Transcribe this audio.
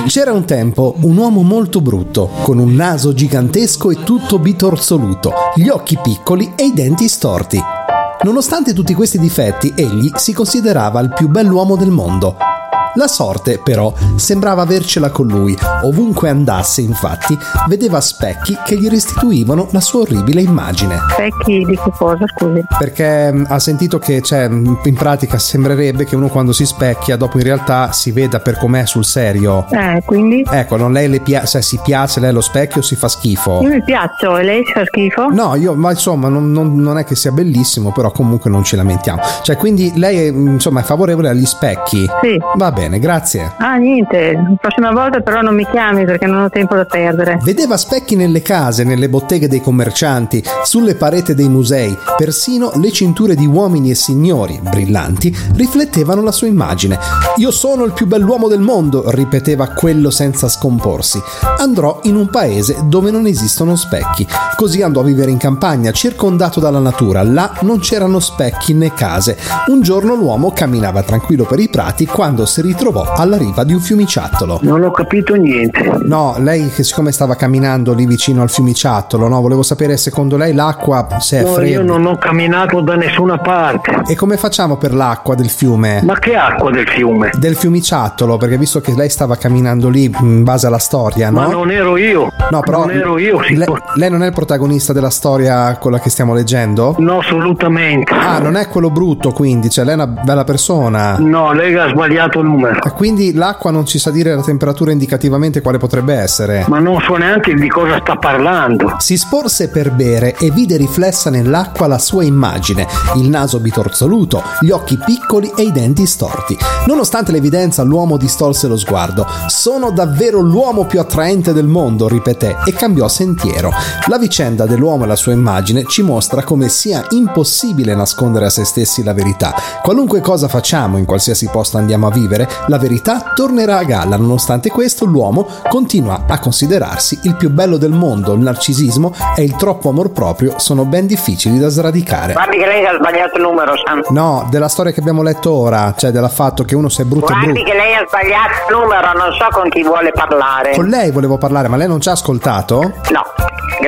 C'era un tempo un uomo molto brutto, con un naso gigantesco e tutto bitorzoluto, gli occhi piccoli e i denti storti. Nonostante tutti questi difetti, egli si considerava il più bell'uomo del mondo. La sorte, però, sembrava avercela con lui. Ovunque andasse, infatti, vedeva specchi che gli restituivano la sua orribile immagine. Specchi di che cosa, scusi? Perché ha sentito che, in pratica sembrerebbe che uno quando si specchia, dopo in realtà si veda per com'è sul serio. Quindi? Ecco, non lei le piace, si piace lei lo specchio o si fa schifo? Io mi piaccio e lei si fa schifo? No, ma insomma, non è che sia bellissimo, però comunque non ci lamentiamo. Quindi lei è favorevole agli specchi? Sì. Va bene, grazie. Niente, la prossima volta però non mi chiami perché non ho tempo da perdere. Vedeva specchi nelle case, nelle botteghe dei commercianti, sulle pareti dei musei, persino le cinture di uomini e signori, brillanti, riflettevano la sua immagine. Io sono il più bell'uomo del mondo, ripeteva quello senza scomporsi. Andrò in un paese dove non esistono specchi. Così andò a vivere in campagna, circondato dalla natura. Là non c'erano specchi né case. Un giorno l'uomo camminava tranquillo per i prati quando si ritrovò alla riva di un fiumiciattolo. Non ho capito niente. No, lei che siccome stava camminando lì vicino al fiumiciattolo, no? Volevo sapere secondo lei l'acqua se è fredda. Io non ho camminato da nessuna parte. E come facciamo per l'acqua del fiume? Ma che acqua del fiume? Del fiumiciattolo, perché visto che lei stava camminando lì in base alla storia, no? Ma non ero io. No, però non ero io. Lei non è il protagonista della storia quella che stiamo leggendo? No, assolutamente. Non è quello brutto, quindi, lei è una bella persona. No, lei ha sbagliato il numero. Quindi l'acqua non ci sa dire la temperatura indicativamente quale potrebbe essere. Ma non so neanche di cosa sta parlando. Si sporse per bere e vide riflessa nell'acqua la sua immagine, il naso bitorzoluto, gli occhi piccoli e i denti storti. Nonostante l'evidenza, l'uomo distolse lo sguardo. Sono davvero l'uomo più attraente del mondo, ripeté, e cambiò sentiero. La vicenda dell'uomo e la sua immagine ci mostra come sia impossibile nascondere a se stessi la verità. Qualunque cosa facciamo, in qualsiasi posto andiamo a vivere, la verità tornerà a galla. Nonostante questo, l'uomo continua a considerarsi il più bello del mondo. Il narcisismo e il troppo amor proprio sono ben difficili da sradicare. Guardi che lei ha sbagliato il numero, Sam. No, della storia che abbiamo letto ora, del fatto che uno se è brutto Guardi è brutto. che lei ha sbagliato il numero, non so con chi vuole parlare. Con lei volevo parlare, ma lei non ci ha ascoltato? No.